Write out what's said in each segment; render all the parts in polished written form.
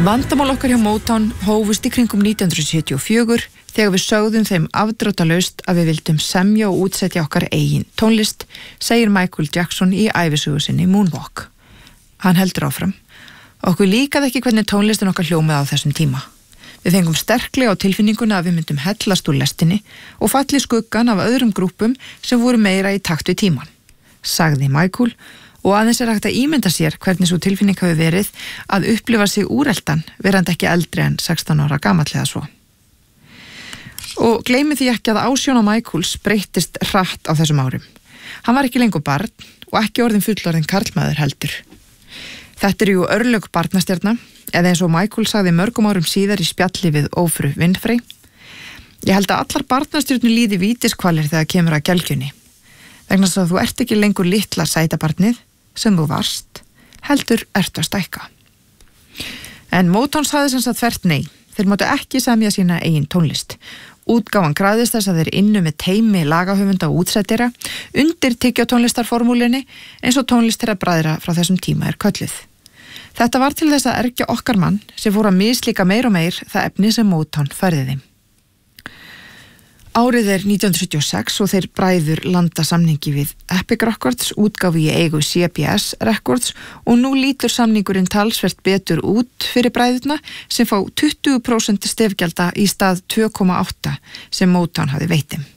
Vandamál okkar hjá Motown hófust í kringum 1974 þegar við sögðum þeim afdrátalaust að við vildum semja og útsetja okkar eigin tónlist, segir Michael Jackson í ævisögu sinni Moonwalk. Hann heldur áfram. Okkur líkaði ekki hvernig tónlistin okkar hljómaði á þessum tíma. Við fengum sterklega á tilfinninguna að við myndum hellast úr lestinni og falli skuggan af öðrum grúppum sem voru meira í takt við tíman, sagði Michael, og aðeins hægt að ímynda sér hvernig svo tilfinning hafi verið að upplifa sig úreltan verandi ekki eldri en 16 ára gamall eða svo. Og gleymi því ekki að ásjón á Michaels breyttist hratt á þessum árum. Hann var ekki lengur barn og ekki orðin fullorðin karlmaður heldur. Þetta jú örlög barnastjarna, eða eins og Michael sagði mörgum árum síðar í spjalli við Ófru Winfrey. Ég held að allar barnastjörnur líði vítiskvalir þegar kemur að gelgjunni. Vegna þess að þú ert ekki lengur litla sætabarnið sem þú varst, heldur ertu að stækka. En Motown sagði sem sagt þvert nei. Þeir máttu ekki semja sína eigin tónlist. Útgáfan krafðist þess að þeir innu með teymi lagahöfunda og útsettira undir tyggjótónlistarformúlinni eins og tónlist þeirra bræðra frá þessum tíma kölluð. Þetta var til þess að ergja okkar mann sem fór að mislíka meir og meir það efni sem Motown færði þeim. Árið 1976 og þeir bræður landa samningi við Epic Records, útgáfu í eigu CBS Records, og nú lítur samningurinn talsvert betur út fyrir bræðurna sem fá 20% stefgjalda í stað 2,8 sem Motown hafði veitt þeim.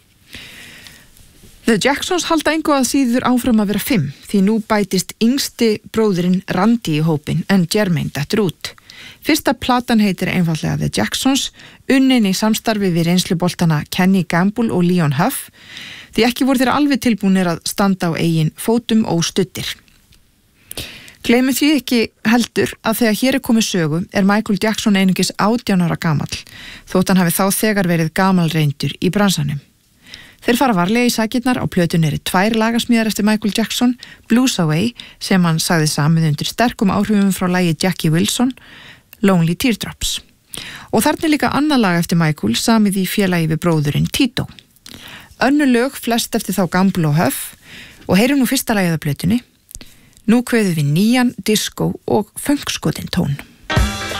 The Jacksons halda engu að síður áfram að vera 5 því nú bætist yngsti bróðurinn Randy í hópinn en Jermaine dettur út. Fyrsta platan heitir einfaldlega The Jacksons, unnin í samstarfi við reynsluboltana Kenny Gamble og Leon Huff, því ekki voru þeir alveg tilbúnir að standa á eigin fótum óstuddir. Gleymum því ekki heldur að þegar hér komið sögu Michael Jackson einungis 18 ára gamall, þótt hann hafi þá þegar verið gamalreyndur í bransanum. Þeir fara varlega í sakirnar, á plötunni 2 lagasmíðar eftir Michael Jackson, Blues Away, sem hann sagði samið undir sterkum áhrifum frá lagi Jackie Wilson, Lonely Teardrops. Og þarna líka annað lag eftir Michael, samið í félagi við bróðurinn Tito. Önnur lög flest eftir þá Gamble og Huff, og heyrum nú fyrsta lagið af plötunni. Nú kveðum við nýjan, disco og funkskotin tón.